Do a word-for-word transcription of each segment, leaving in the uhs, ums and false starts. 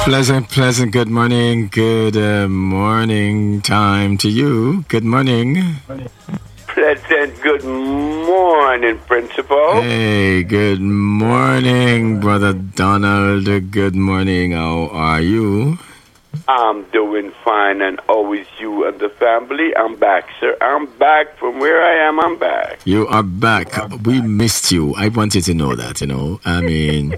Pleasant, pleasant good morning. Good uh, morning time to you. Good morning. Pleasant good morning, Principal. Hey, good morning, Brother Donald. Good morning. How are you? I'm doing fine, and always you and the family. I'm back, sir. I'm back from where I am. I'm back. You are back. We missed you. I wanted to know that, you know. I mean...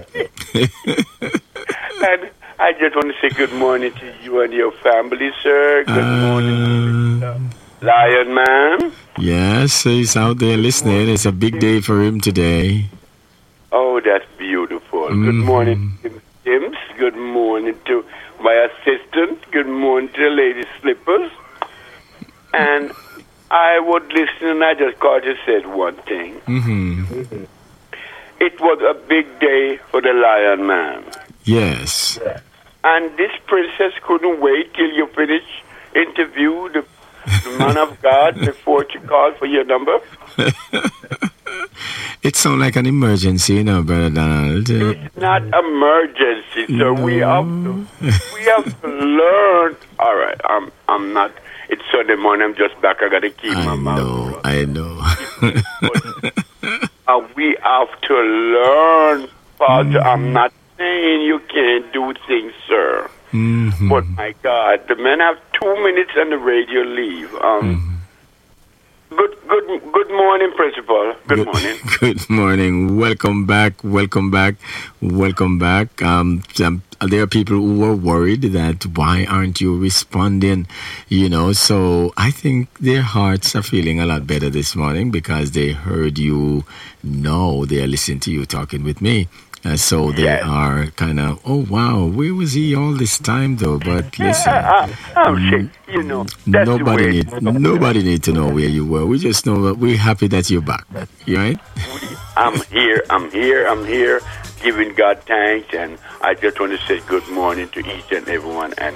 And I just want to say good morning to you and your family, sir. Good uh, morning, Lion Man. Yes, he's out there listening. It's a big day for him today. Oh, that's beautiful. Mm-hmm. Good morning, James. Good morning to my assistant. Good morning to the Lady Slippers. And I would listen, and I just caught you said one thing. Mm-hmm. Mm-hmm. It was a big day for the Lion Man. Yes. And this princess couldn't wait till you finish interview the, the man of God before she called for your number. It sounds like an emergency, you know, Brother Donald. It's not emergency, sir. No. We have to, we have to learn. All right, I'm I'm not. It's Sunday morning. I'm just back. I gotta keep I my mouth. know, I know. uh, we have to learn, Father. Mm-hmm. I'm not saying you can't do things, sir. Mm-hmm. But my God, the men have two minutes and the radio leave. Um, mm-hmm. Good, good, good morning, Principal. Good, good morning. Good morning. Welcome back. Welcome back. Welcome back. Um, um, there are people who are worried that why aren't you responding? You know, so I think their hearts are feeling a lot better this morning because they heard you know they are listening to you talking with me. Uh, so they yes. are kind of, oh, wow, where was he all this time, though? But listen, yeah, I, um, you know, nobody need nobody need to know where you were. We just know that we're happy that you're back, right? I'm here, I'm here, I'm here, giving God thanks, and I just want to say good morning to each and everyone, and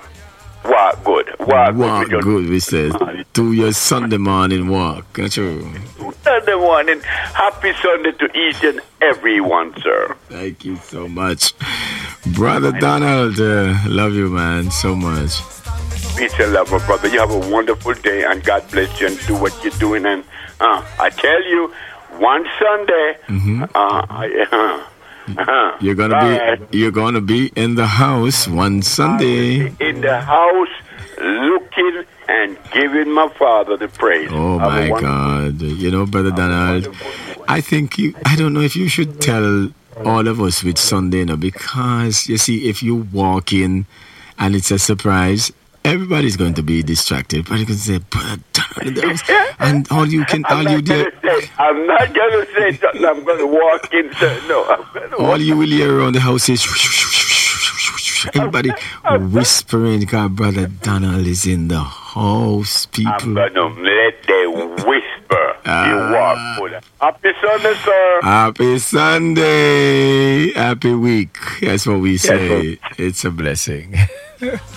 walk good. Walk, walk good, good, we said. Do your Sunday morning walk. That's true. Sunday morning. Happy Sunday to each and everyone, sir. Thank you so much. Brother Donald, uh, love you, man, so much. Peace and love, my brother. You have a wonderful day, and God bless you, and do what you're doing. And uh, I tell you, one Sunday, mm-hmm. uh, I, uh, Uh-huh. You're gonna right. be you're gonna be in the house one Sunday. In the house, looking and giving my Father the praise. Oh my God! You know, Brother Donald, I think you. I don't know if you should tell all of us with Sunday, you know, because you see, if you walk in and it's a surprise, everybody's going to be distracted. But you can say, Brother Donald, and all you can, all you do. I'm not going to say something. I'm going to walk in. No, I'm going to all walk you will hear around the house is everybody whispering because Brother Donald is in the house. People. I'm going to let them whisper. Uh, you walk for Happy Sunday, sir. Happy Sunday. Happy week. That's what we say. Yes, it's a blessing.